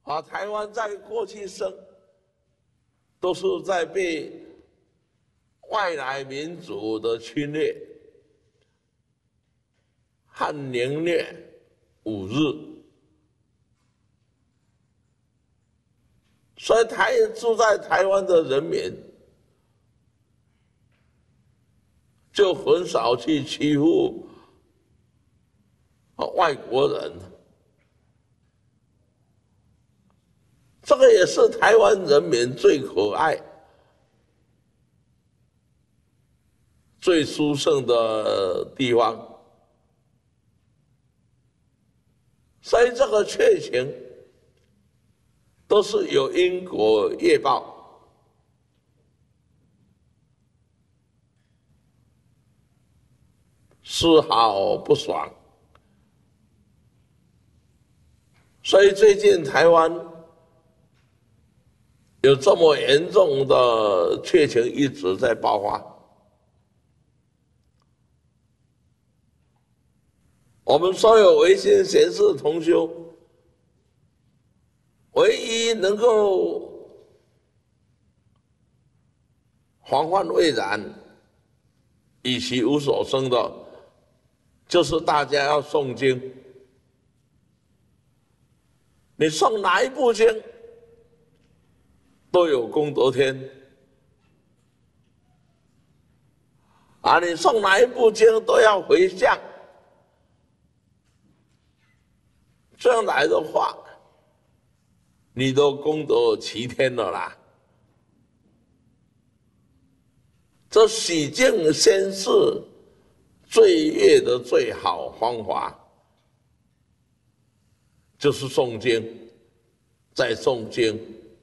台湾在过去都是在被外来民族的侵略和凌虐5日，所以住在台湾的人民就很少去欺负外国人。这个也是台湾人民最可爱、最殊胜的地方。所以这个确情都是有因果业报，丝毫不爽。所以最近台湾有这么严重的确情一直在爆发，我们所有维新贤士同修，唯一能够防患未然、以其无所生的，就是大家要诵经。你诵哪一部经都有功德天，你诵哪一部经都要回向，这样来的话，你的功德齐天了啦。这洗净先世罪业的最好方法，就是诵经，再诵经。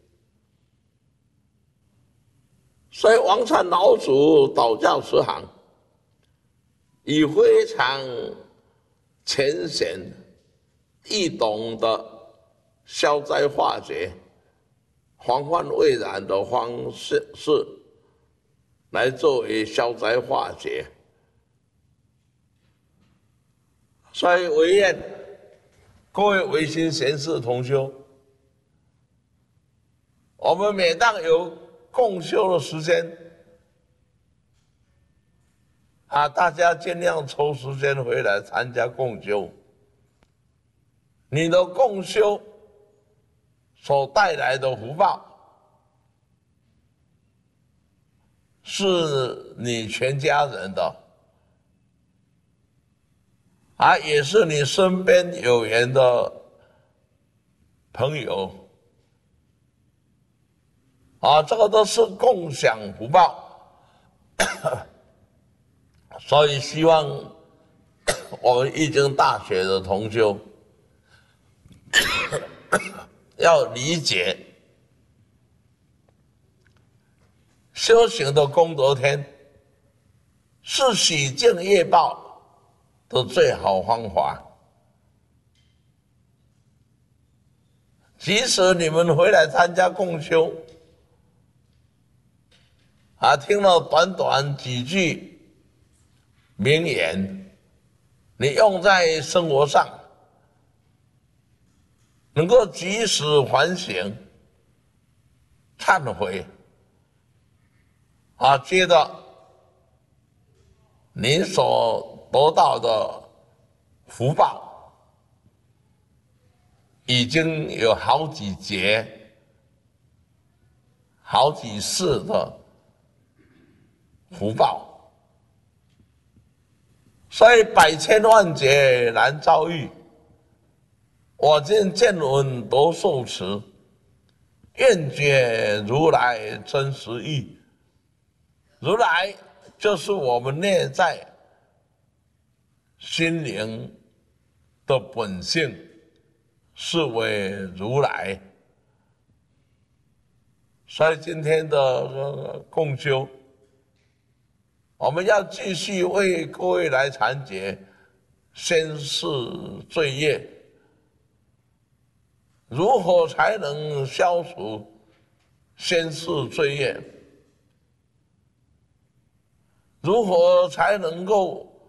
所以王禅老祖导教十行，以非常浅显易懂的消灾化解、防患未然的方式来作为消灾化解。所以唯愿各位维新贤士同修，我们每当有共修的时间，大家尽量抽时间回来参加共修。你的共修所带来的福报，是你全家人的，也是你身边有缘的朋友，这个都是共享福报。所以希望我们易经大学的同修要理解，修行的功德天是洗净业报的最好方法。即使你们回来参加共修，听了短短几句名言，你用在生活上，能够及时反省、忏悔，接着你所得到的福报，已经有好几劫、好几世的福报。所以百千万劫难遭遇，我今见闻得受持，愿解如来真实义。如来就是我们内在心灵的本性，是为如来。所以今天的共修，我们要继续为各位来阐解先世罪业，如何才能消除先世罪业？如何才能够